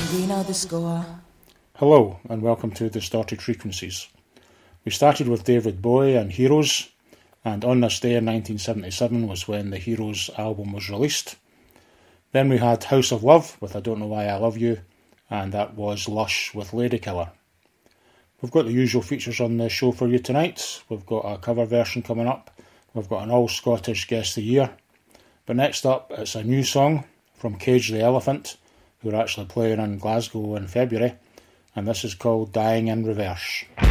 We know the score. Hello and welcome to Distorted Frequencies. We started with David Bowie and Heroes, and on this day in 1977 was when the Heroes album was released. Then we had House of Love with I Don't Know Why I Love You, and that was Lush with Ladykiller. We've got the usual features on the show for you tonight. We've got a cover version coming up. We've got an all-Scottish Guest of the Year. But next up, it's a new song from Cage the Elephant, who are actually playing in Glasgow in February, and this is called Dying in Reverse.